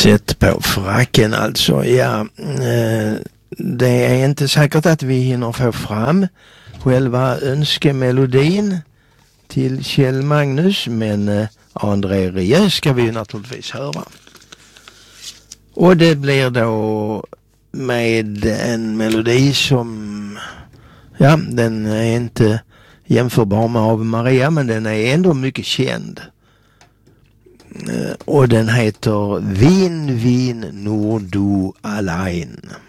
Sätt på fracken alltså. Ja, det är inte säkert att vi hinner få fram själva önskemelodin till Kjell Magnus, men André Rieu ska vi naturligtvis höra. Och det blir då med en melodi som, ja, den är inte jämförbar med Ave Maria, men den är ändå mycket känd. Och den heter Vin, vin, nur du allein.